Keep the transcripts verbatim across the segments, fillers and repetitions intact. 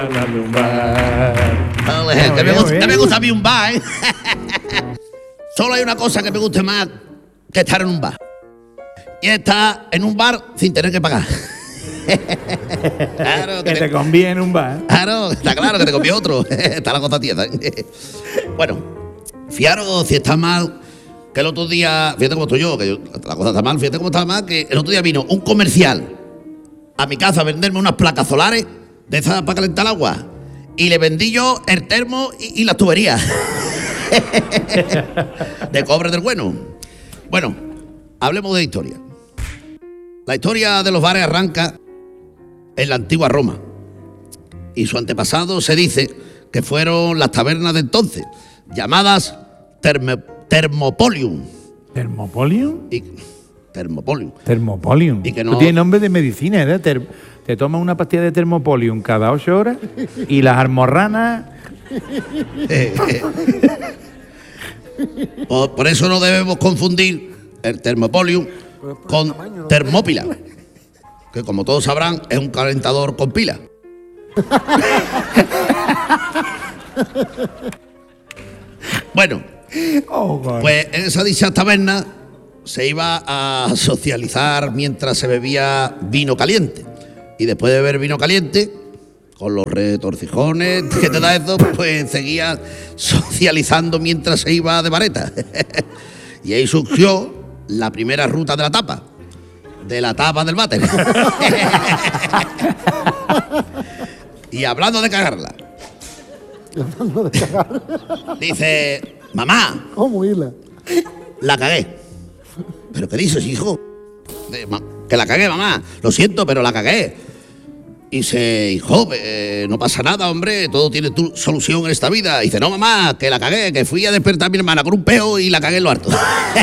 Dale un bar. Ole, que, me gusta, que me gusta a mí un bar, ¿eh? Solo hay una cosa que me guste más que estar en un bar. Y es estar en un bar sin tener que pagar. Claro, que, que te, te conviene un bar. Claro, está claro que te conviene otro. Está la cosa tiesa. Bueno, fijaros si está mal que el otro día, fíjate cómo estoy yo, que yo, la cosa está mal, fíjate cómo está mal, que el otro día vino un comercial a mi casa a venderme unas placas solares de esas para calentar el agua. Y le vendí yo el termo y, y las tuberías. De cobre del bueno. Bueno, hablemos de historia. La historia de los bares arranca en la antigua Roma. Y su antepasado se dice que fueron las tabernas de entonces, llamadas terme, Thermopolium. ¿Thermopolium? Y, Thermopolium. Thermopolium. Y que no... Tiene nombre de medicina, ¿eh? Ter, te tomas una pastilla de Thermopolium cada ocho horas y las almorranas... Eh, eh. Por, por eso no debemos confundir el Thermopolium con Termópila, que como todos sabrán es un calentador con pila. Bueno, oh, pues en esa dicha taberna se iba a socializar mientras se bebía vino caliente. Y después de beber vino caliente, con los retorcijones que te da eso, pues seguía socializando mientras se iba de vareta. Y ahí surgió la primera ruta de la tapa, de la tapa del váter. Y hablando de cagarla, hablando de cagar, dice, mamá, ¿cómo hila? La cagué. ¿Pero qué dices, hijo? Que la cagué, mamá. Lo siento, pero la cagué. Y dice, hijo, eh, no pasa nada, hombre, todo tiene tu solución en esta vida. Y dice, no, mamá, que la cagué, que fui a despertar a mi hermana con un peo y la cagué en lo harto.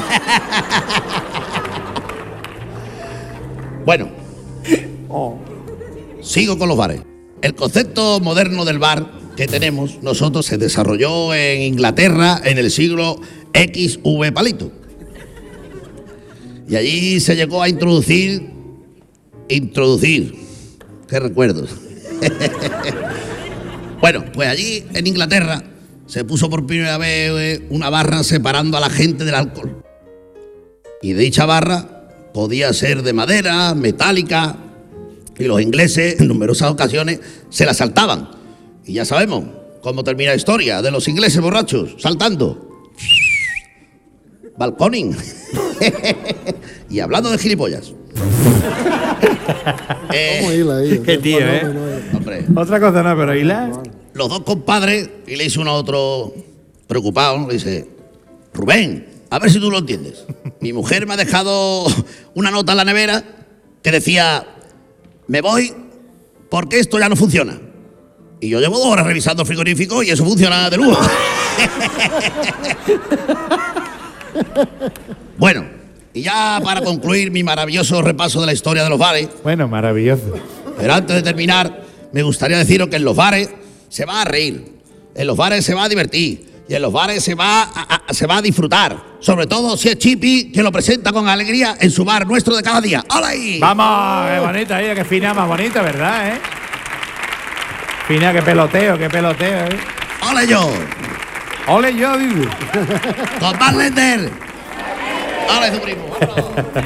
Bueno, oh. Sigo con los bares. El concepto moderno del bar que tenemos nosotros se desarrolló en Inglaterra en el siglo equis ve palito. Y allí se llegó a introducir, introducir, qué recuerdos. Bueno, pues allí en Inglaterra se puso por primera vez una barra separando a la gente del alcohol. Y dicha barra podía ser de madera, metálica, y los ingleses en numerosas ocasiones se la saltaban. Y ya sabemos cómo termina la historia de los ingleses borrachos, saltando. Balconing. Y hablando de gilipollas. eh, ¿Cómo hila ahí? Qué tío, ¿eh? Hombre. Otra cosa no, pero hila. Los dos compadres, y le dice uno a otro preocupado, le dice, Rubén, a ver si tú lo entiendes. Mi mujer me ha dejado una nota en la nevera que decía, me voy porque esto ya no funciona. Y yo llevo dos horas revisando el frigorífico y eso funciona de lujo. Bueno, y ya para concluir mi maravilloso repaso de la historia de los bares. Bueno, maravilloso. Pero antes de terminar, me gustaría deciros que en los bares se va a reír, en los bares se va a divertir y en los bares se va a, a, se va a disfrutar. Sobre todo si es Chipi, que lo presenta con alegría en su bar nuestro de cada día. ¡Hola ahí! Vamos, qué bonita ella, qué fina más bonita, ¿verdad, eh? Fina, qué peloteo, qué peloteo, ¿eh? ¡Ole yo! ¡Ole yo, digo! ¡Con más Lender! ¡Ole, su primo! ¡Vámonos!